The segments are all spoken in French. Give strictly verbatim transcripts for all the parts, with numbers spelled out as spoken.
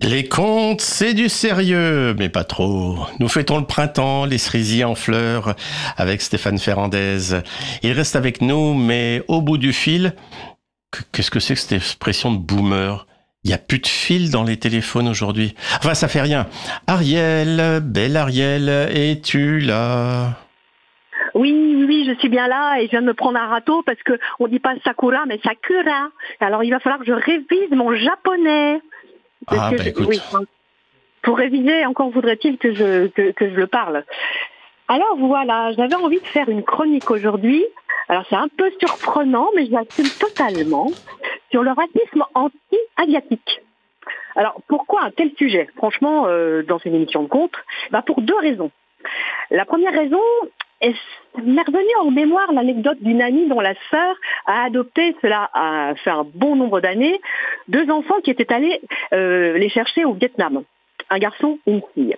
Les contes, c'est du sérieux, mais pas trop. Nous fêtons le printemps, les cerisiers en fleurs, avec Stéphane Ferrandez. Il reste avec nous, mais au bout du fil, qu'est-ce que c'est que cette expression de boomer ? Il n'y a plus de fil dans les téléphones aujourd'hui. Enfin, ça fait rien. Ariel, belle Ariel, es-tu là ? Oui, oui, oui, je suis bien là et je viens de me prendre un râteau parce que on dit pas Sakura, mais Sakura. Alors, il va falloir que je révise mon japonais. Parce Ah, que bah je- écoute. oui, pour réviser, encore voudrait-il que je, que, que je le parle. Alors voilà, j'avais envie de faire une chronique aujourd'hui. Alors c'est un peu surprenant, mais je l'assume totalement, sur le racisme anti-asiatique. Alors pourquoi un tel sujet ? Franchement, euh, dans une émission de contes, bah pour deux raisons. La première raison, est m'est revenue en mémoire l'anecdote d'une amie dont la sœur a adopté, cela a fait un bon nombre d'années, deux enfants qui étaient allés euh, les chercher au Vietnam, un garçon et une fille.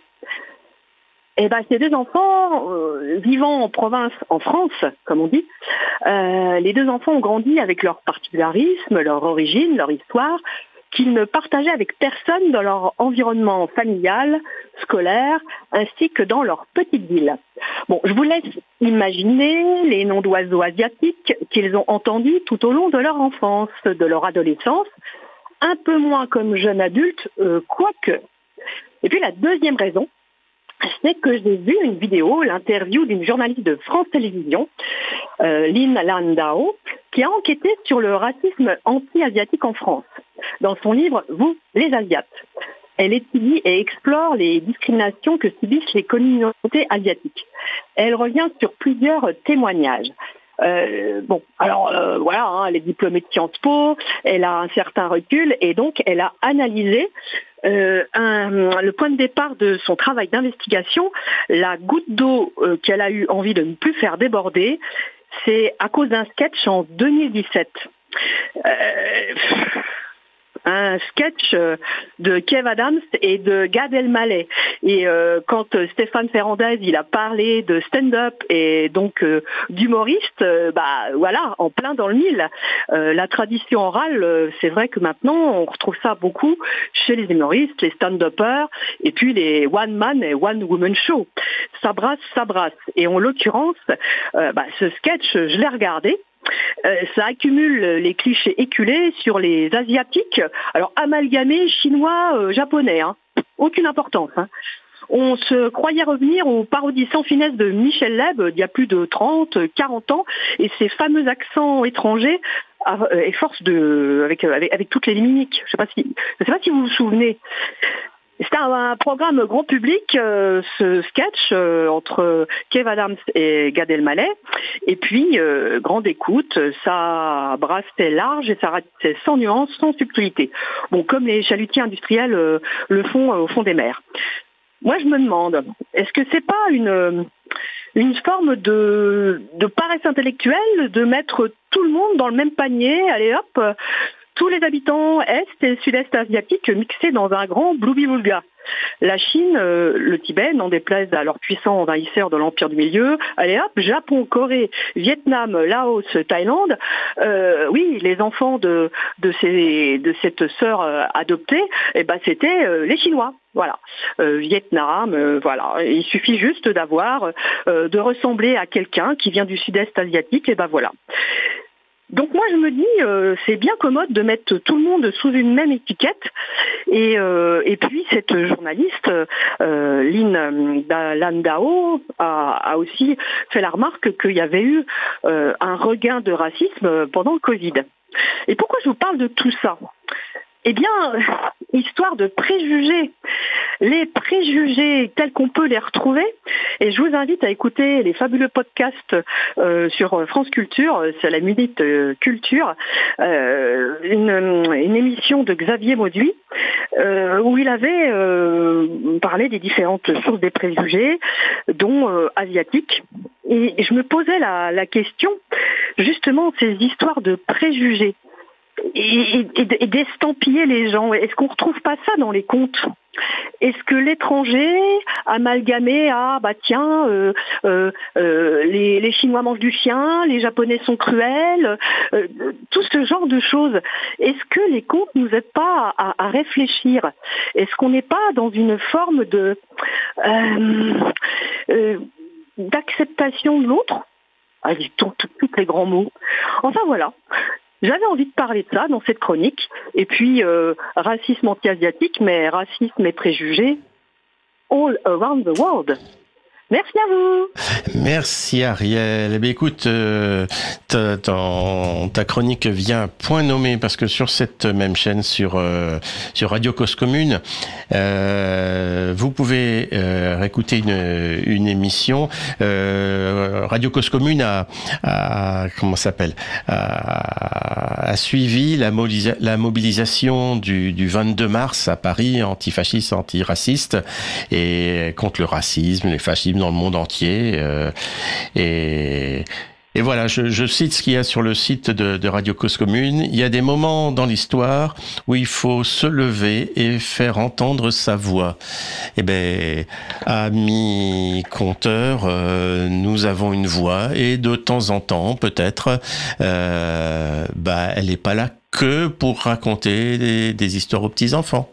Et ben ces deux enfants, euh, vivant en province, en France, comme on dit, euh, les deux enfants ont grandi avec leur particularisme, leur origine, leur histoire, qu'ils ne partageaient avec personne dans leur environnement familial, scolaire, ainsi que dans leur petite ville. Bon, je vous laisse imaginer les noms d'oiseaux asiatiques qu'ils ont entendus tout au long de leur enfance, de leur adolescence, un peu moins comme jeunes adultes, euh, quoique. Et puis la deuxième raison, c'est que j'ai vu une vidéo, l'interview d'une journaliste de France Télévisions, euh, Lynn Landau, qui a enquêté sur le racisme anti-asiatique en France. Dans son livre « Vous, les Asiates », elle étudie et explore les discriminations que subissent les communautés asiatiques. Elle revient sur plusieurs témoignages. Euh, bon, alors euh, voilà, hein, elle est diplômée de Sciences Po, elle a un certain recul et donc elle a analysé euh, un, le point de départ de son travail d'investigation, la goutte d'eau euh, qu'elle a eu envie de ne plus faire déborder, c'est à cause d'un sketch en deux mille dix-sept. Euh, un sketch de Kev Adams et de Gad Elmaleh. Et euh, quand Stéphane Ferrandez il a parlé de stand-up et donc euh, d'humoriste, euh, bah voilà, en plein dans le mille. Euh, la tradition orale, euh, c'est vrai que maintenant on retrouve ça beaucoup chez les humoristes, les stand-uppers et puis les one-man et one-woman show. Ça brasse, ça brasse. Et en l'occurrence, euh, bah, ce sketch, je l'ai regardé. Euh, ça accumule les clichés éculés sur les Asiatiques, alors amalgamés chinois, euh, japonais, hein. Aucune importance. Hein. On se croyait revenir aux parodies sans finesse de Michel Leb il y a plus de trente, quarante ans, et ses fameux accents étrangers, euh, et force de, avec, avec, avec toutes les mimiques. Je sais pas si, je sais pas si vous vous souvenez. C'était un, un programme grand public, euh, ce sketch euh, entre Kev Adams et Gad Elmaleh. Et puis, euh, grande écoute, ça brassait large et ça ratissait sans nuance, sans subtilité. Bon, comme les chalutiers industriels euh, le font euh, au fond des mers. Moi, je me demande, est-ce que c'est pas une, une forme de, de paresse intellectuelle de mettre tout le monde dans le même panier, allez hop, tous les habitants est et sud-est asiatiques mixés dans un grand bloubi-boulga. La Chine, euh, le Tibet, n'en déplaise à leurs puissants envahisseurs de l'Empire du Milieu. Allez hop, Japon, Corée, Vietnam, Laos, Thaïlande. Euh, oui, les enfants de, de, ces, de cette sœur euh, adoptée, eh ben, c'était euh, les Chinois. Voilà, euh, Vietnam, euh, voilà. Il suffit juste d'avoir, euh, de ressembler à quelqu'un qui vient du sud-est asiatique, et ben voilà. Donc moi je me dis euh, c'est bien commode de mettre tout le monde sous une même étiquette et, euh, et puis cette journaliste euh, Lynn Landau a, a aussi fait la remarque qu'il y avait eu euh, un regain de racisme pendant le Covid. Et pourquoi je vous parle de tout ça ? Eh bien, histoire de préjugés, les préjugés tels qu'on peut les retrouver. Et je vous invite à écouter les fabuleux podcasts euh, sur France Culture, c'est la Minute euh, Culture, euh, une, une émission de Xavier Mauduit, euh, où il avait euh, parlé des différentes sources des préjugés, dont euh, asiatiques. Et je me posais la, la question, justement, ces histoires de préjugés. et, et, et d'estampiller les gens. Est-ce qu'on retrouve pas ça dans les contes ? Est-ce que l'étranger amalgamé à bah tiens euh, euh, euh, les, les Chinois mangent du chien, les Japonais sont cruels, euh, tout ce genre de choses. Est-ce que les contes nous aident pas à, à réfléchir ? Est-ce qu'on n'est pas dans une forme de euh, euh, d'acceptation de l'autre ? Ah, j'ai tous les grands mots. Enfin voilà. J'avais envie de parler de ça dans cette chronique. Et puis, euh, racisme anti-asiatique, mais racisme et préjugés all around the world. Merci à vous. Merci Ariel. Eh bien, écoute, euh, ta, ta, ta chronique vient à point nommé parce que sur cette même chaîne, sur euh, sur Radio Cause Commune, euh, vous pouvez euh, réécouter une une émission. Euh, Radio Cause Commune a, a comment ça s'appelle a, a suivi la, mobilisa- la mobilisation du, du vingt-deux mars à Paris, antifasciste, antiraciste et contre le racisme, les fascismes dans le monde entier. Euh, et, et voilà, je, je cite ce qu'il y a sur le site de, de Radio Cause Commune. Il y a des moments dans l'histoire où il faut se lever et faire entendre sa voix. Eh ben, amis conteurs, euh, nous avons une voix et de temps en temps, peut-être, euh, bah, elle n'est pas là que pour raconter des, des histoires aux petits-enfants.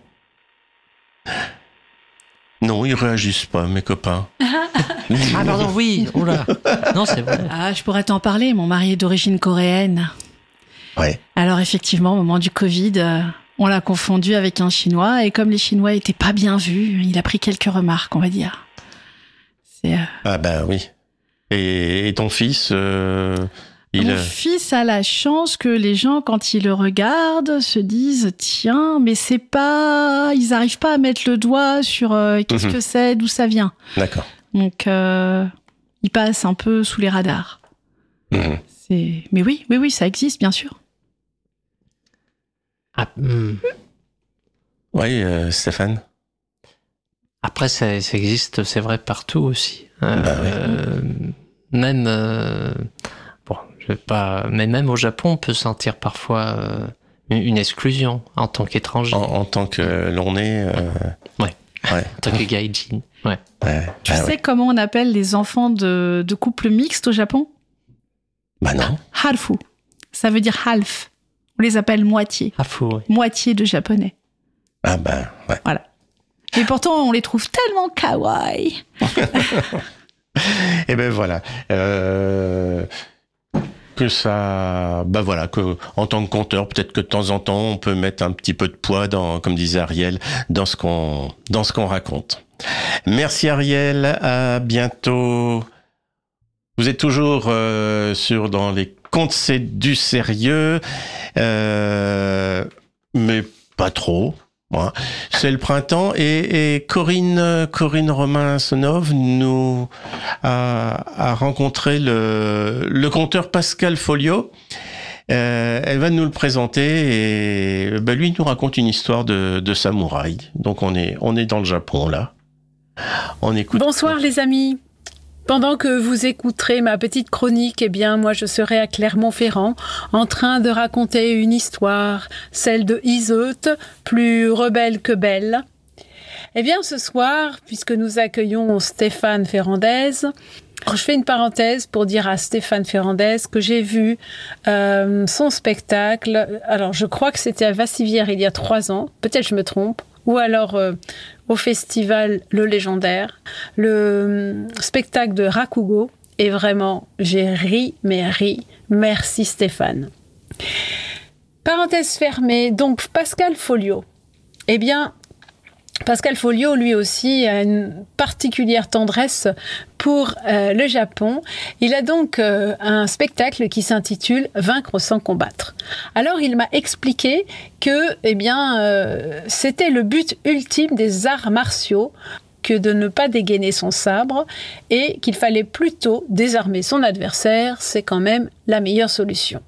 Non, ils réagissent pas, mes copains. Ah pardon, oui, oula. Non, c'est vrai. Ah, je pourrais t'en parler, mon mari est d'origine coréenne. Ouais. Alors effectivement, au moment du Covid, euh, on l'a confondu avec un Chinois, et comme les Chinois étaient pas bien vus, il a pris quelques remarques, on va dire. C'est, euh... Ah ben oui. Et, et ton fils euh, il... Mon fils a la chance que les gens, quand ils le regardent, se disent « Tiens, mais c'est pas... » Ils n'arrivent pas à mettre le doigt sur euh, qu'est-ce mm-hmm. que c'est, d'où ça vient. D'accord. Donc, euh, il passe un peu sous les radars. Mmh. C'est... Mais oui, oui, oui, ça existe, bien sûr. Ah, hmm. Oui, euh, Stéphane. Après, ça, ça existe, c'est vrai, partout aussi. Euh, bah, oui. euh, même, euh, bon, je vais pas, mais même au Japon, on peut sentir parfois euh, une, une exclusion en tant qu'étranger. En, en tant que l'on est. Euh... Ouais. Ouais. En tant que gaijin. Ouais. ouais. Tu ah, sais ouais. comment on appelle les enfants de, de couples mixtes au Japon ? Bah non. Halfu. Ça veut dire half. On les appelle moitié. Halfu, oui. Moitié de japonais. Ah ben, ouais. Voilà. Et pourtant, on les trouve tellement kawaii. Et ben voilà. Euh... Que ça, bah voilà, que en tant que conteur, peut-être que de temps en temps, on peut mettre un petit peu de poids dans, comme disait Ariel, dans ce qu'on, dans ce qu'on raconte. Merci Ariel, à bientôt. Vous êtes toujours euh, sur dans les contes, c'est du sérieux, euh, mais pas trop. Voilà. C'est le printemps et, et Corinne, Corinne Romain-Sonov nous a, a rencontré le, le conteur Pascal Folio. Euh, elle va nous le présenter et ben, lui nous raconte une histoire de, de samouraï. Donc on est, on est dans le Japon là. On écoute. Bonsoir les amis. Pendant que vous écouterez ma petite chronique, eh bien, moi, je serai à Clermont-Ferrand, en train de raconter une histoire, celle de Iseut, plus rebelle que belle. Eh bien, ce soir, puisque nous accueillons Stéphane Ferrandez, je fais une parenthèse pour dire à Stéphane Ferrandez que j'ai vu euh, son spectacle. Alors, je crois que c'était à Vassivière il y a trois ans. Peut-être je me trompe. Ou alors euh, au festival Le Légendaire, le euh, spectacle de Rakugo. Et vraiment, j'ai ri, mais ri. Merci Stéphane. Parenthèse fermée. Donc, Pascal Folio. Eh bien, Pascal Folio, lui aussi, a une particulière tendresse pour euh, le Japon. Il a donc euh, un spectacle qui s'intitule « Vaincre sans combattre ». Alors, il m'a expliqué que eh bien, euh, c'était le but ultime des arts martiaux que de ne pas dégainer son sabre et qu'il fallait plutôt désarmer son adversaire. C'est quand même la meilleure solution.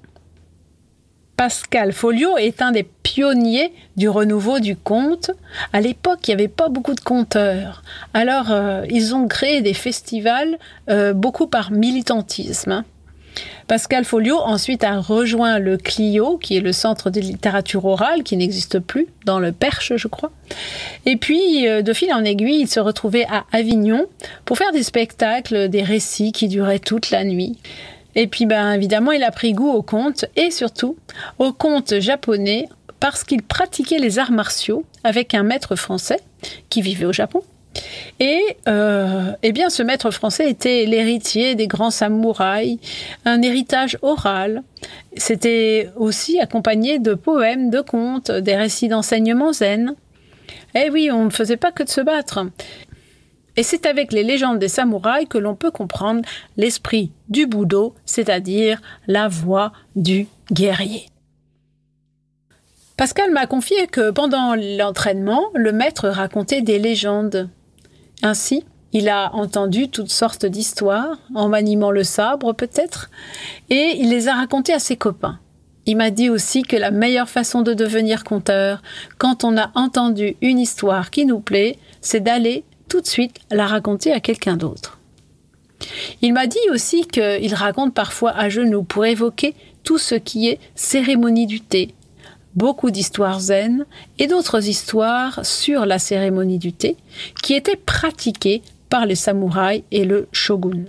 Pascal Folio est un des pionniers du renouveau du conte. À l'époque, il n'y avait pas beaucoup de conteurs. Alors, euh, ils ont créé des festivals, euh, beaucoup par militantisme. Pascal Folliot ensuite a rejoint le Clio, qui est le centre de littérature orale, qui n'existe plus, dans le Perche, je crois. Et puis, de fil en aiguille, il se retrouvait à Avignon pour faire des spectacles, des récits qui duraient toute la nuit. Et puis, ben, évidemment, il a pris goût au conte, et surtout au conte japonais, parce qu'il pratiquait les arts martiaux avec un maître français qui vivait au Japon. Et euh, eh bien, ce maître français était l'héritier des grands samouraïs, un héritage oral. C'était aussi accompagné de poèmes, de contes, des récits d'enseignement zen. Eh oui, on ne faisait pas que de se battre. Et c'est avec les légendes des samouraïs que l'on peut comprendre l'esprit du Budo, c'est-à-dire la voix du guerrier. Pascal m'a confié que pendant l'entraînement, le maître racontait des légendes. Ainsi, il a entendu toutes sortes d'histoires, en maniement le sabre peut-être, et il les a racontées à ses copains. Il m'a dit aussi que la meilleure façon de devenir conteur, quand on a entendu une histoire qui nous plaît, c'est d'aller tout de suite la raconter à quelqu'un d'autre. Il m'a dit aussi qu'il raconte parfois à genoux pour évoquer tout ce qui est cérémonie du thé, beaucoup d'histoires zen et d'autres histoires sur la cérémonie du thé qui étaient pratiquées par les samouraïs et le shogun.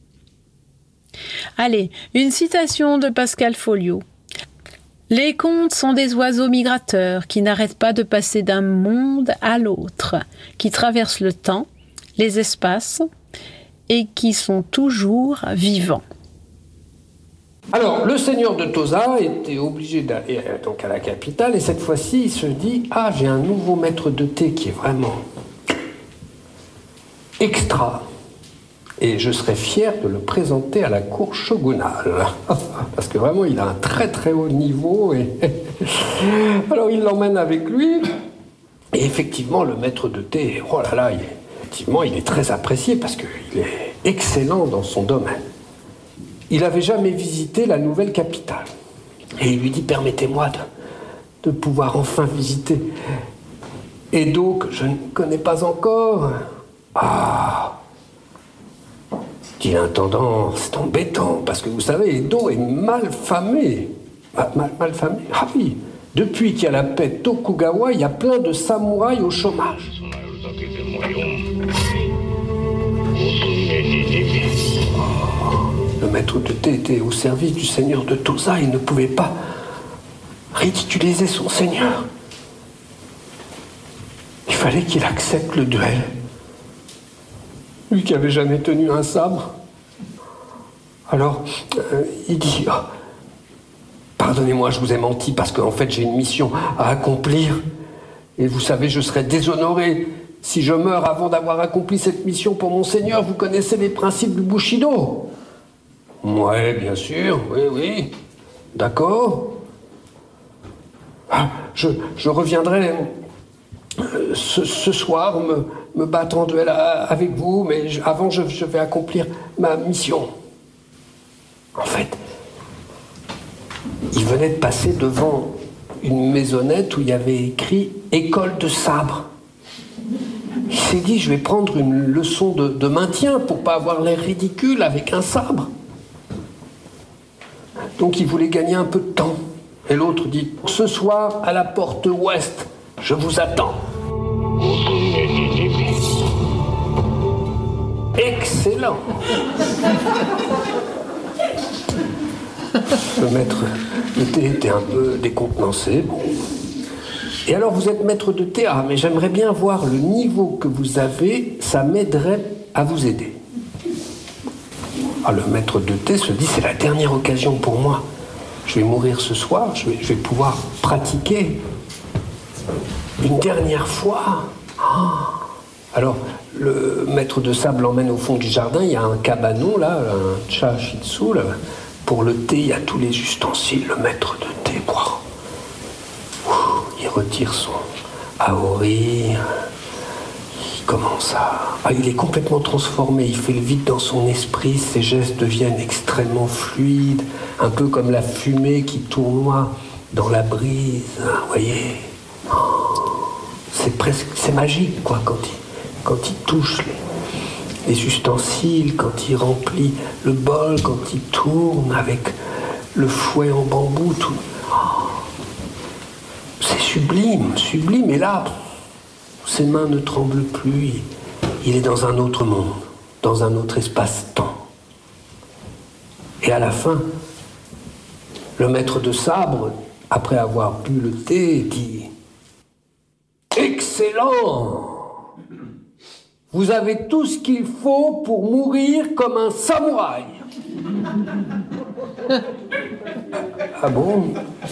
Allez, une citation de Pascal Folliot. « Les contes sont des oiseaux migrateurs qui n'arrêtent pas de passer d'un monde à l'autre, qui traversent le temps, les espaces et qui sont toujours vivants. » Alors, le seigneur de Tosa était obligé d'aller donc à la capitale, et cette fois-ci, il se dit « Ah, j'ai un nouveau maître de thé qui est vraiment extra, et je serais fier de le présenter à la cour shogunale. » Parce que vraiment, il a un très très haut niveau, et alors il l'emmène avec lui, et effectivement, le maître de thé, oh là là, il est, effectivement, il est très apprécié, parce qu'il est excellent dans son domaine. Il n'avait jamais visité la nouvelle capitale. Et il lui dit, permettez-moi de, de pouvoir enfin visiter Edo, que je ne connais pas encore. Ah, dit l'intendant, c'est embêtant, parce que vous savez, Edo est mal famé. Mal, mal famé? Ah oui, depuis qu'il y a la paix de Tokugawa, il y a plein de samouraïs au chômage. Le maître de thé était au service du seigneur de Tosa, il ne pouvait pas ridiculiser son seigneur. Il fallait qu'il accepte le duel. Lui qui n'avait jamais tenu un sabre. Alors, euh, il dit, oh, pardonnez-moi, je vous ai menti, parce qu'en fait, j'ai une mission à accomplir. Et vous savez, je serais déshonoré si je meurs avant d'avoir accompli cette mission pour mon seigneur. Vous connaissez les principes du Bushido? Ouais, bien sûr, oui, oui. D'accord. Ah, je, je reviendrai euh, ce, ce soir me, me battre en duel à, avec vous, mais je, avant, je, je vais accomplir ma mission. En fait, il venait de passer devant une maisonnette où il y avait écrit « École de sabre ». Il s'est dit, je vais prendre une leçon de, de maintien pour pas avoir l'air ridicule avec un sabre. Donc il voulait gagner un peu de temps. Et l'autre dit, ce soir, à la porte ouest, je vous attends. Excellent. Le maître de thé était un peu décontenancé. Bon. Et alors vous êtes maître de thé, ah, mais j'aimerais bien voir le niveau que vous avez, ça m'aiderait à vous aider. Ah, le maître de thé se dit, c'est la dernière occasion pour moi. Je vais mourir ce soir, je vais, je vais pouvoir pratiquer une dernière fois. Oh. Alors, le maître de sable l'emmène au fond du jardin, il y a un cabanon, là, un cha-shitsu, là. Pour le thé, il y a tous les ustensiles, le maître de thé, quoi. Il retire son aori, il commence à... Ah, il est complètement transformé, il fait le vide dans son esprit, ses gestes deviennent extrêmement fluides, un peu comme la fumée qui tournoie dans la brise, vous voyez. C'est presque, c'est magique, quoi, quand il, quand il touche les ustensiles, quand il remplit le bol, quand il tourne avec le fouet en bambou, tout. Oh, c'est sublime, sublime. Et là, ses mains ne tremblent plus. Il, il est dans un autre monde, dans un autre espace-temps. Et à la fin, le maître de sabre, après avoir bu le thé, dit « Excellent! Vous avez tout ce qu'il faut pour mourir comme un samouraï. » Ah bon?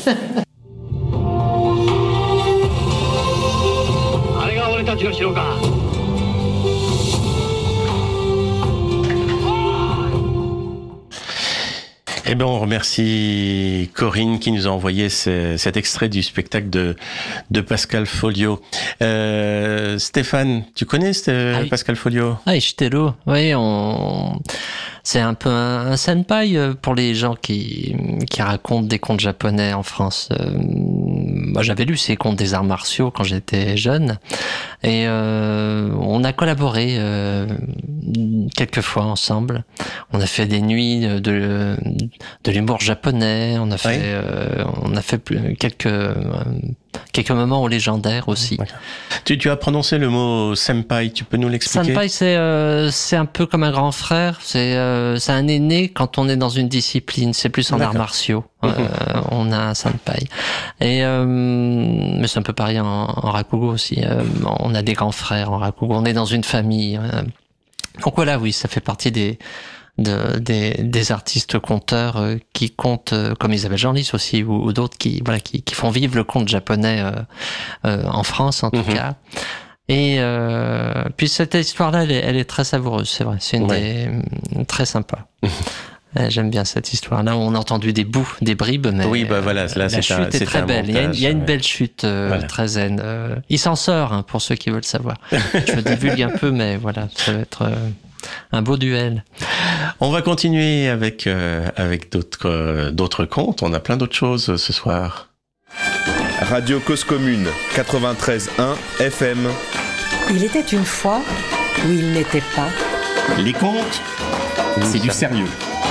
Eh bien, on remercie Corinne qui nous a envoyé ce, cet extrait du spectacle de, de Pascal Folliot. Euh, Stéphane, tu connais ce, ah oui. Pascal Folliot? Ah, Ishitero, oui, on... c'est un peu un, un senpai pour les gens qui, qui racontent des contes japonais en France. Euh, moi, j'avais lu ces contes des arts martiaux quand j'étais jeune, et euh, on a collaboré euh, quelques fois ensemble. On a fait des nuits de, de l'humour japonais. On a fait, oui. euh, on a fait quelques euh, quelques moments légendaires aussi. Tu, tu as prononcé le mot senpai. Tu peux nous l'expliquer? Senpai, c'est euh, c'est un peu comme un grand frère. C'est euh, c'est un aîné quand on est dans une discipline. C'est plus en arts martiaux. Euh, on a un senpai. Et euh, mais c'est un peu pareil en, en rakugo aussi. Euh, on a des grands frères en rakugo. On est dans une famille. Euh. Donc voilà, oui, ça fait partie des de, des, des artistes conteurs euh, qui comptent, euh, comme Isabelle Genlis aussi, ou, ou d'autres qui voilà qui, qui font vivre le conte japonais euh, euh, en France en tout mm-hmm. cas. Et euh, puis cette histoire-là, elle est, elle est très savoureuse, c'est vrai. C'est une ouais. des très sympa. J'aime bien cette histoire-là. On a entendu des bouts, des bribes, mais oui, bah voilà, là, la c'est chute un, est très belle. Montage, il y a une, il y a une belle chute euh, voilà. très zen. Euh, il s'en sort, hein, pour ceux qui veulent savoir. Je divulgue un peu, mais voilà, ça va être euh, un beau duel. On va continuer avec euh, avec d'autres euh, d'autres contes. On a plein d'autres choses ce soir. Radio Cause Commune quatre-vingt-treize un F M. Il était une fois où il n'était pas. Les contes, c'est du sérieux.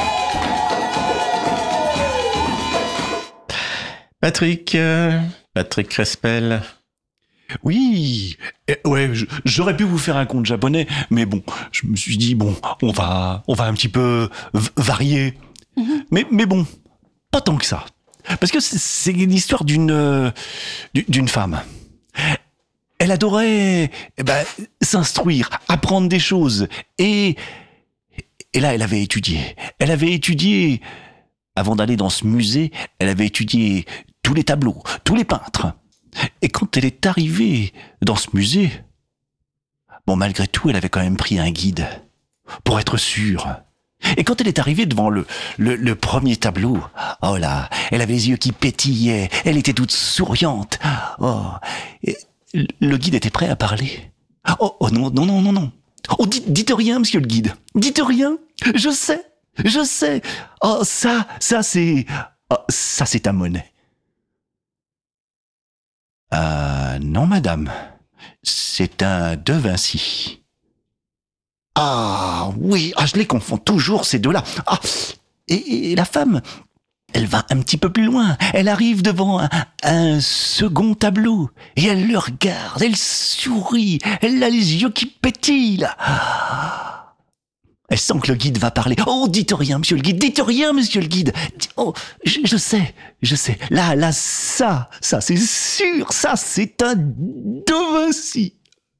Patrick, euh, Patrick Crespel. Oui, ouais, j'aurais pu vous faire un conte japonais, mais bon, je me suis dit bon, on va, on va un petit peu varier. Mm-hmm. Mais, mais bon, pas tant que ça, parce que c'est l'histoire d'une, euh, d'une femme. Elle adorait, eh ben, s'instruire, apprendre des choses, et, et là, elle avait étudié. Elle avait étudié. Avant d'aller dans ce musée, elle avait étudié tous les tableaux, tous les peintres. Et quand elle est arrivée dans ce musée, bon, malgré tout, elle avait quand même pris un guide pour être sûre. Et quand elle est arrivée devant le, le, le premier tableau, oh là, elle avait les yeux qui pétillaient, elle était toute souriante. Oh, et le guide était prêt à parler. Oh, oh non, non, non, non, non. Oh, dites, dites rien, monsieur le guide. Dites rien. Je sais. Je sais. Oh, ça, ça c'est... Oh, ça c'est ta monnaie. Euh, non, madame. C'est un De Vinci. Ah, oui, ah, je les confonds toujours, ces deux-là. Ah, et, et la femme, elle va un petit peu plus loin. Elle arrive devant un, un second tableau. Et elle le regarde, elle sourit. Elle a les yeux qui pétillent, là. Elle sent que le guide va parler. Oh, dites rien, monsieur le guide, dites rien, monsieur le guide. Oh, je, je sais, je sais. Là, là, ça, ça, c'est sûr, ça, c'est un De Vinci.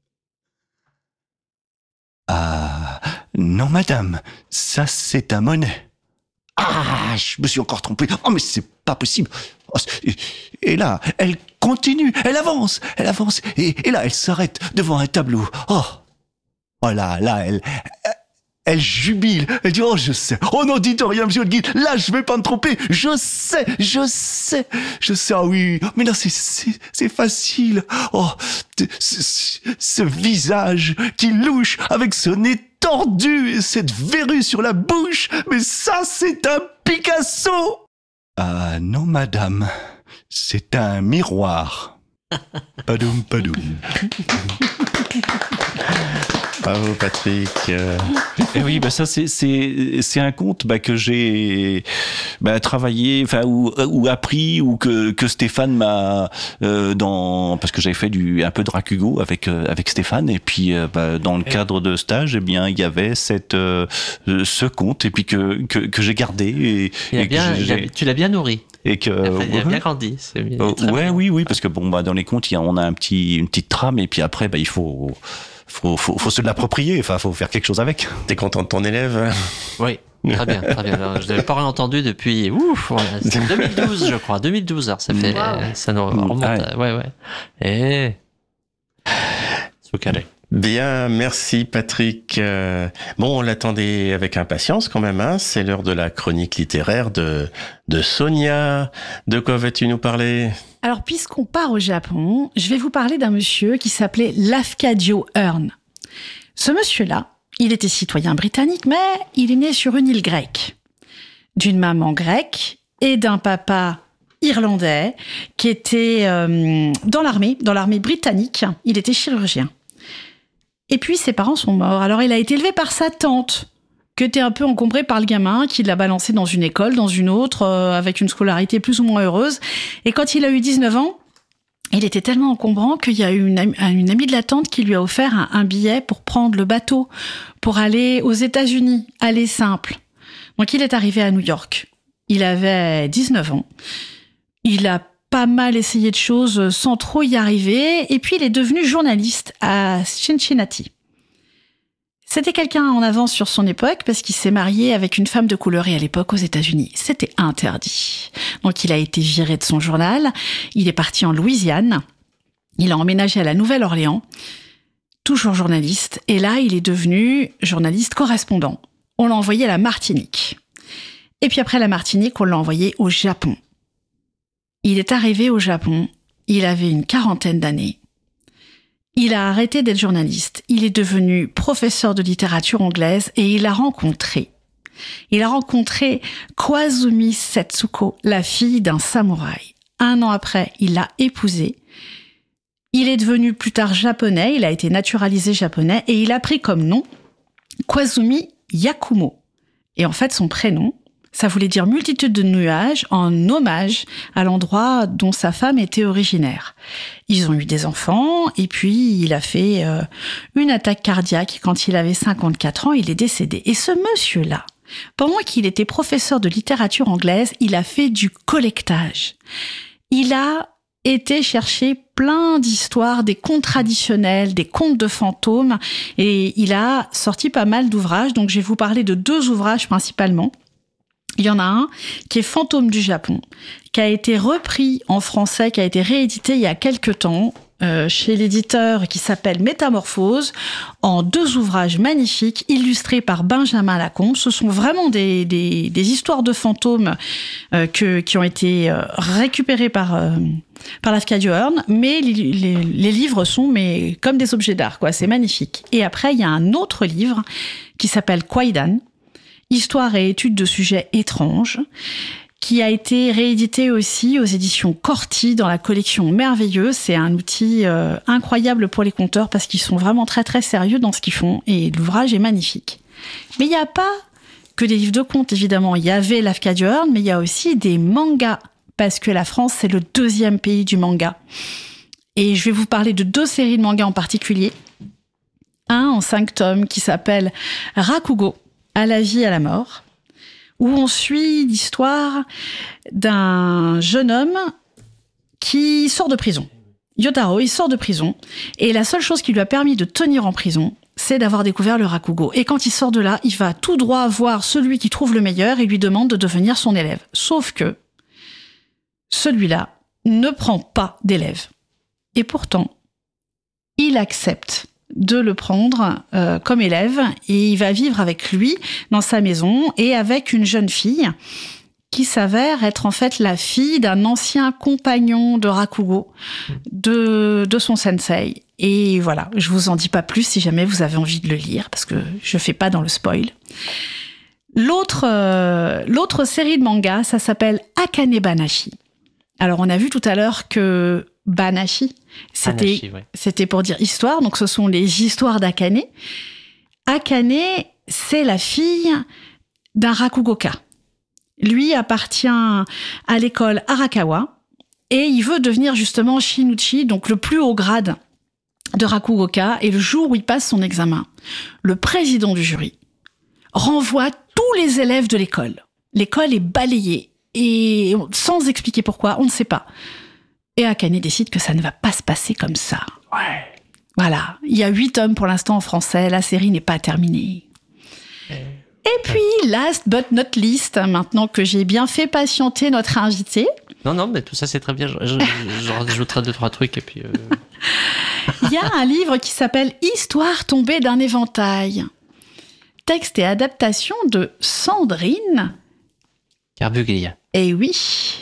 Ah, non, madame, ça, c'est un Monet. Ah, je me suis encore trompé. Oh, mais c'est pas possible. Oh, et, et là, elle continue, elle avance, elle avance. Et, et là, elle s'arrête devant un tableau. Oh, oh là, là, elle... elle Elle jubile, elle dit « Oh, je sais, oh non, dites rien, monsieur le guide, là, je vais pas me tromper, je sais, je sais, je sais, ah oui, mais là, c'est, c'est, c'est facile, oh, ce, ce visage qui louche avec ce nez tordu et cette verrue sur la bouche, mais ça, c'est un Picasso !» Ah non, madame, c'est un miroir. Padoum, padoum. Bravo Patrick. Et oui, bah ça c'est c'est c'est un conte bah, que j'ai bah, travaillé, enfin ou ou appris ou que que Stéphane m'a euh, dans parce que j'avais fait du un peu de Rakugo avec euh, avec Stéphane et puis euh, bah, dans le cadre de stage, eh bien il y avait cette euh, ce conte et puis que que que j'ai gardé et, il a et bien, que il a, tu l'as bien nourri. Et que enfin, il a bien grandi. C'est bien, euh, ouais, bien. oui, oui, parce que bon, bah dans les contes, il y a, on a un petit, une petite trame, et puis après, bah il faut, faut, faut, faut se l'approprier. Enfin, faut faire quelque chose avec. T'es content de ton élève? Oui. Très bien, très bien. Alors, je n'avais pas rien entendu depuis, ouf, c'est deux mille douze, je crois, deux mille douze. Alors ça fait, wow. ça nous remonte. Ah ouais, ouais. ouais. Et c'est calé. Bien, merci Patrick. Euh, bon, on l'attendait avec impatience quand même, hein. C'est l'heure de la chronique littéraire de, de Sonia. De quoi vas-tu nous parler? Alors, puisqu'on part au Japon, je vais vous parler d'un monsieur qui s'appelait Lafcadio Hearn. Ce monsieur-là, il était citoyen britannique, mais il est né sur une île grecque. D'une maman grecque et d'un papa irlandais qui était euh, dans l'armée, dans l'armée britannique. Il était chirurgien. Et puis, ses parents sont morts. Alors, il a été élevé par sa tante, qui était un peu encombrée par le gamin, qui l'a balancé dans une école, dans une autre, euh, avec une scolarité plus ou moins heureuse. Et quand il a eu dix-neuf ans, il était tellement encombrant qu'il y a eu une, am- une amie de la tante qui lui a offert un, un billet pour prendre le bateau, pour aller aux États-Unis, aller simple. Donc, il est arrivé à New York. Il avait dix-neuf ans. Il a pas mal essayé de choses sans trop y arriver. Et puis, il est devenu journaliste à Cincinnati. C'était quelqu'un en avance sur son époque parce qu'il s'est marié avec une femme de couleur et à l'époque, aux États-Unis, c'était interdit. Donc, il a été viré de son journal. Il est parti en Louisiane. Il a emménagé à la Nouvelle-Orléans. Toujours journaliste. Et là, il est devenu journaliste correspondant. On l'a envoyé à la Martinique. Et puis après la Martinique, on l'a envoyé au Japon. Il est arrivé au Japon, il avait une quarantaine d'années. Il a arrêté d'être journaliste, il est devenu professeur de littérature anglaise et il a rencontré. Il a rencontré Koizumi Setsuko, la fille d'un samouraï. Un an après, il l'a épousée. Il est devenu plus tard japonais, il a été naturalisé japonais et il a pris comme nom Koizumi Yakumo. Et en fait, son prénom, ça voulait dire multitude de nuages en hommage à l'endroit dont sa femme était originaire. Ils ont eu des enfants et puis il a fait euh, une attaque cardiaque. Quand il avait cinquante-quatre ans, il est décédé. Et ce monsieur-là, pendant qu'il était professeur de littérature anglaise, il a fait du collectage. Il a été chercher plein d'histoires, des contes traditionnels, des contes de fantômes et il a sorti pas mal d'ouvrages. Donc je vais vous parler de deux ouvrages principalement. Il y en a un qui est Fantôme du Japon, qui a été repris en français, qui a été réédité il y a quelques temps euh, chez l'éditeur qui s'appelle Métamorphose, en deux ouvrages magnifiques, illustrés par Benjamin Lacombe. Ce sont vraiment des, des, des histoires de fantômes euh, que, qui ont été euh, récupérées par, euh, par Lafcadio Hearn, mais les, les, les livres sont mais, comme des objets d'art, quoi. C'est magnifique. Et après, il y a un autre livre qui s'appelle Kwaidan, Histoire et études de sujets étranges, qui a été réédité aussi aux éditions Corti dans la collection Merveilleuse. C'est un outil euh, incroyable pour les conteurs parce qu'ils sont vraiment très très sérieux dans ce qu'ils font et l'ouvrage est magnifique. Mais il n'y a pas que des livres de contes, évidemment. Il y avait Lafcadio Hearn, mais il y a aussi des mangas parce que la France, c'est le deuxième pays du manga. Et je vais vous parler de deux séries de mangas en particulier. Un en cinq tomes qui s'appelle Rakugo, à la vie, à la mort, où on suit l'histoire d'un jeune homme qui sort de prison. Yotaro, il sort de prison, et la seule chose qui lui a permis de tenir en prison, c'est d'avoir découvert le Rakugo. Et quand il sort de là, il va tout droit voir celui qui trouve le meilleur et lui demande de devenir son élève. Sauf que celui-là ne prend pas d'élève. Et pourtant, il accepte de le prendre euh, comme élève et il va vivre avec lui dans sa maison et avec une jeune fille qui s'avère être en fait la fille d'un ancien compagnon de Rakugo, de, de son sensei. Et voilà, je vous en dis pas plus si jamais vous avez envie de le lire parce que je fais pas dans le spoil. L'autre, euh, l'autre série de mangas, ça s'appelle Akane Banashi. Alors on a vu tout à l'heure que Banashi, c'était, Banashi, ouais. c'était pour dire histoire, donc ce sont les histoires d'Akane. Akane, c'est la fille d'un Rakugoka. Lui appartient à l'école Arakawa et il veut devenir justement Shin-uchi, donc le plus haut grade de Rakugoka. Et le jour où il passe son examen, le président du jury renvoie tous les élèves de l'école. L'école est balayée et sans expliquer pourquoi, on ne sait pas. Et Akane décide que ça ne va pas se passer comme ça. Ouais. Voilà, il y a huit tomes pour l'instant en français, la série n'est pas terminée. Et puis, last but not least, maintenant que j'ai bien fait patienter notre invité. Non, non, mais tout ça c'est très bien. Je, je, je rajouterai deux, trois trucs et puis. Euh... Il y a un livre qui s'appelle Histoire tombée d'un éventail. Texte et adaptation de Sandrine Garbuglia. Eh oui.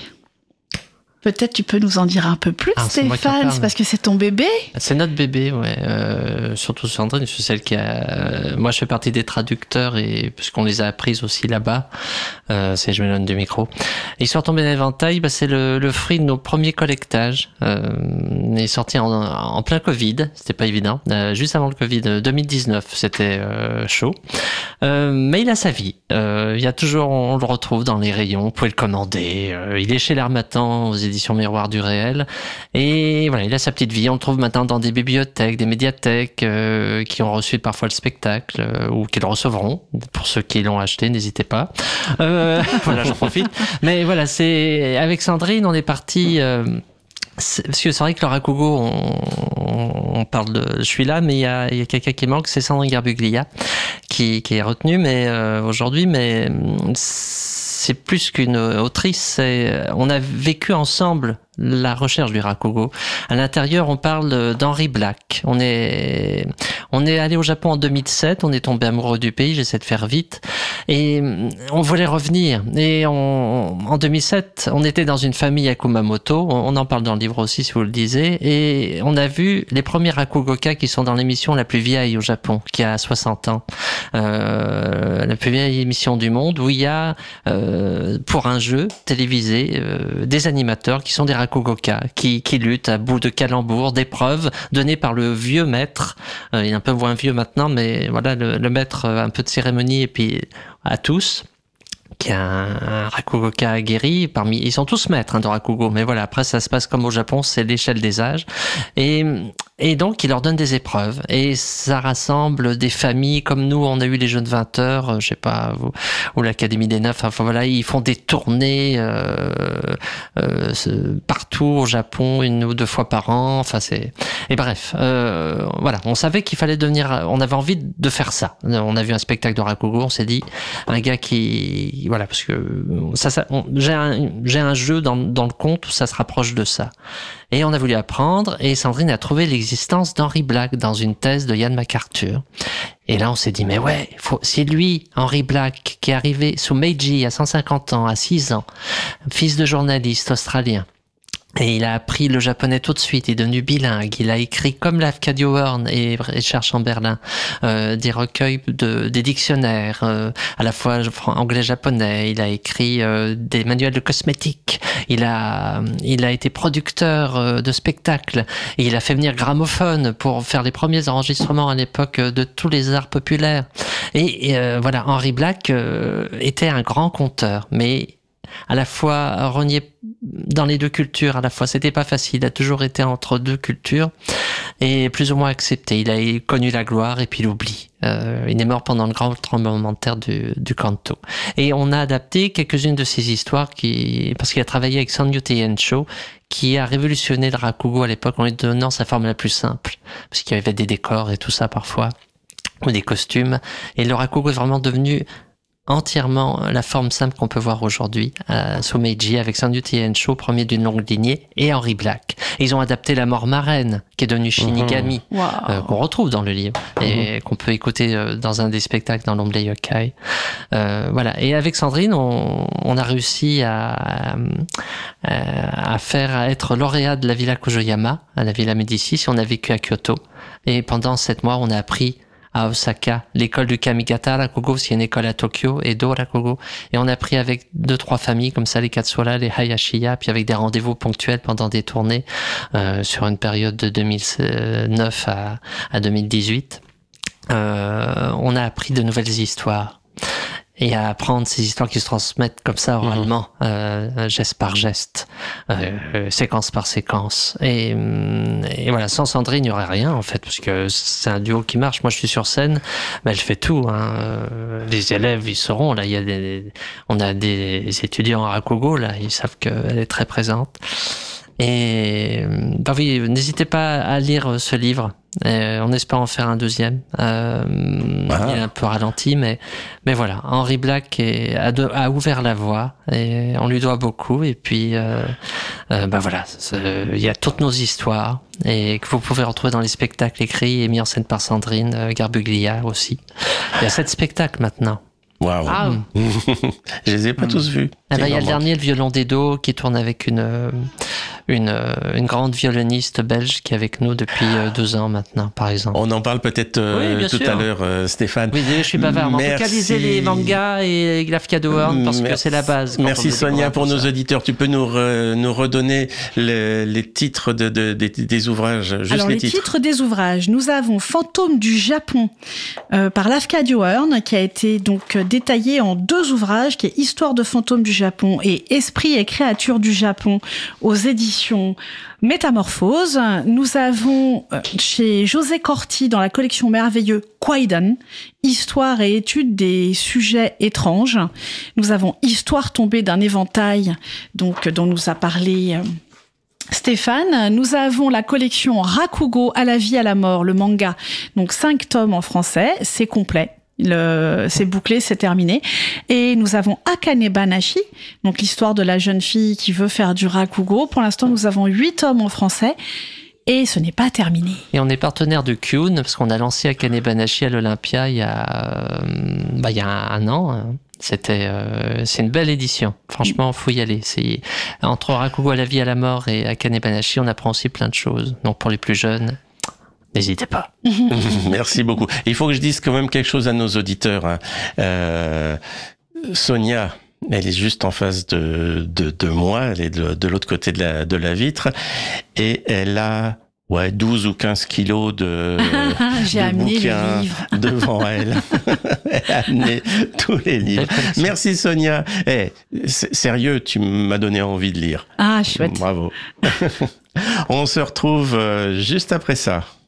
Peut-être tu peux nous en dire un peu plus, ah, Stéphane, c'est parce que c'est ton bébé. C'est notre bébé, ouais. Euh, surtout Sandrine, c'est celle qui a. Moi, je fais partie des traducteurs et puisqu'on les a apprises aussi là-bas, euh, c'est je me donne du micro. Histoire tombée d'un éventail, bah, c'est le, le fruit de nos premiers collectages. Euh, on est sorti en, en plein Covid, c'était pas évident. Euh, juste avant le Covid, deux mille dix-neuf, c'était euh, chaud. Euh, mais il a sa vie. Euh, il y a toujours, on le retrouve dans les rayons. Vous pouvez le commander. Euh, il est chez l'Harmattan aux éditions Miroir du Réel. Et voilà, il a sa petite vie. On le trouve maintenant dans des bibliothèques, des médiathèques euh, qui ont reçu parfois le spectacle euh, ou qui le recevront. Pour ceux qui l'ont acheté, n'hésitez pas. Euh, voilà, j'en profite. Mais voilà, c'est avec Sandrine, on est parti. Euh, C'est, parce que c'est vrai que le Rakugo, on, on parle de, je suis là, mais il y a, il y a quelqu'un qui manque, c'est Sandrine Garbuglia, qui, qui est retenue, mais euh, aujourd'hui, mais c'est plus qu'une autrice. C'est, on a vécu ensemble la recherche du Rakugo. À l'intérieur, on parle d'Henry Black. On est, on est allé au Japon en deux mille sept, on est tombé amoureux du pays, j'essaie de faire vite, et on voulait revenir. Et on, en deux mille sept, on était dans une famille à Kumamoto, on en parle dans le livre aussi si vous le lisez, et on a vu les premiers Rakugoka qui sont dans l'émission la plus vieille au Japon, qui a soixante ans. Euh, la plus vieille émission du monde, où il y a, euh, pour un jeu télévisé, euh, des animateurs qui sont des Rakugoka, qui, qui luttent à bout de calembours, d'épreuves données par le vieux maître. Euh, il est un peu moins vieux maintenant, mais voilà, le, le maître, un peu de cérémonie, et puis à tous, qui est un, un Rakugoka aguerri. Parmi, ils sont tous maîtres hein, de Rakugo, mais voilà, après ça se passe comme au Japon, c'est l'échelle des âges. Et, et donc, il leur donne des épreuves. Et ça rassemble des familles comme nous, on a eu les Jeunes vingt heures, je sais pas, ou, ou l'Académie des Neufs, enfin voilà, ils font des tournées euh, euh, partout au Japon, une ou deux fois par an, enfin c'est... Et bref, euh, voilà, on savait qu'il fallait devenir... On avait envie de faire ça. On a vu un spectacle de Rakugo, on s'est dit, un gars qui... Voilà, parce que ça, ça on, j'ai, un, j'ai un jeu dans, dans le conte où ça se rapproche de ça. Et on a voulu apprendre, et Sandrine a trouvé l'existence d'Henry Black dans une thèse de Ian MacArthur. Et là, on s'est dit, mais ouais, faut, c'est lui, Henry Black, qui est arrivé sous Meiji à cent cinquante ans, à six ans, fils de journaliste australien. Et il a appris le japonais tout de suite, il est devenu bilingue, il a écrit comme Lafcadio Hearn et Richard Chamberlain euh, des recueils de, des dictionnaires, euh, à la fois anglais-japonais, il a écrit euh, des manuels de cosmétiques, il a, il a été producteur euh, de spectacles, et il a fait venir Gramophone pour faire les premiers enregistrements à l'époque de tous les arts populaires. Et, et euh, voilà, Henry Black euh, était un grand conteur, mais à la fois renié dans les deux cultures, à la fois c'était pas facile, il a toujours été entre deux cultures et plus ou moins accepté. Il a connu la gloire et puis l'oubli. Euh, il est mort pendant le grand tremblement de terre du, du Kanto. Et on a adapté quelques-unes de ses histoires qui, parce qu'il a travaillé avec Sanyutei Ensho, qui a révolutionné le Rakugo à l'époque en lui donnant sa forme la plus simple, parce qu'il y avait des décors et tout ça parfois, ou des costumes. Et le Rakugo est vraiment devenu entièrement la forme simple qu'on peut voir aujourd'hui euh, sous Meiji, avec Sanyutei Ensho, premier d'une longue lignée, et Henry Black. Et ils ont adapté La Mort Marraine, qui est devenue Shinigami, mmh. wow. euh, qu'on retrouve dans le livre, mmh. et qu'on peut écouter euh, dans un des spectacles dans l'Ombre des Yokai. Euh, voilà. Et avec Sandrine, on, on a réussi à, à, à faire à être lauréat de la Villa Kojoyama, à la Villa Médicis, et on a vécu à Kyoto. Et pendant sept mois, on a appris à Osaka, l'école du Kamigata Rakugo, c'est une école à Tokyo, Edo Rakugo, et on a pris avec deux, trois familles, comme ça, les Katsuura, les Hayashiya, puis avec des rendez-vous ponctuels pendant des tournées, euh, sur une période de deux mille neuf à, à deux mille dix-huit. euh, on a appris de nouvelles histoires. Et à apprendre ces histoires qui se transmettent comme ça oralement, mmh. euh, geste par geste, euh, euh, séquence par séquence. Et, et voilà, sans Sandrine, il n'y aurait rien en fait, parce que c'est un duo qui marche. Moi, je suis sur scène, mais elle fait tout. Hein. Les élèves, ils sauront. Là, il y a des, on a des étudiants à Rakugo, là, ils savent qu'elle est très présente. Et bah oui, n'hésitez pas à lire ce livre. Et on espère en faire un deuxième. Euh, ah. Il est un peu ralenti, mais mais voilà. Henry Black est, a, de, a ouvert la voie et on lui doit beaucoup. Et puis euh, euh, bah voilà, il y a toutes nos histoires et que vous pouvez retrouver dans les spectacles écrits et mis en scène par Sandrine euh, Garbuglia aussi. Il y a sept spectacles maintenant. Waouh! Wow. Je les ai pas mmh. tous vus. Ah bah, il y a le dernier, le violon d'Edo, qui tourne avec une, une, une grande violoniste belge qui est avec nous depuis deux ans maintenant, par exemple. On en parle peut-être euh, oui, tout sûr. à l'heure, euh, Stéphane. Oui, je suis bavard. Mais en tout cas, lisez les mangas et Lafcadio Hearn parce Merci. que c'est la base. Merci Sonia pour nos ça. auditeurs. Tu peux nous, re, nous redonner le, les titres de, de, de, des ouvrages, juste Alors, les, les titres. titres des ouvrages. Nous avons Fantôme du Japon euh, par Lafcadio Hearn, qui a été donc détaillé en deux ouvrages, qui est Histoire de fantômes du Japon et Esprit et créatures du Japon aux éditions Métamorphose. Nous avons chez José Corti dans la collection merveilleuse Kwaidan, Histoire et étude des sujets étranges. Nous avons Histoire tombée d'un éventail, donc dont nous a parlé Stéphane. Nous avons la collection Rakugo à la vie à la mort, le manga, donc cinq tomes en français, c'est complet. Le, c'est bouclé, c'est terminé. Et nous avons Akane Banashi, donc l'histoire de la jeune fille qui veut faire du rakugo. Pour l'instant, nous avons huit tomes en français. Et ce n'est pas terminé. Et on est partenaire de Kyun, parce qu'on a lancé Akane Banashi à l'Olympia il y a, bah, il y a un an. C'était, euh, c'est une belle édition. Franchement, faut y aller. C'est, entre Rakugo à la vie à la mort et Akane Banashi, on apprend aussi plein de choses. Donc pour les plus jeunes, n'hésitez pas. Merci beaucoup. Il faut que je dise quand même quelque chose à nos auditeurs. Hein. Euh, Sonia, elle est juste en face de, de, de moi, elle est de, de l'autre côté de la, de la vitre, et elle a ouais, douze ou quinze kilos de, J'ai de amené bouquins les livres. devant elle. Elle a amené tous les livres. Merci Sonia. Eh, sérieux, tu m'as donné envie de lire. Ah, chouette. Bravo. On se retrouve juste après ça.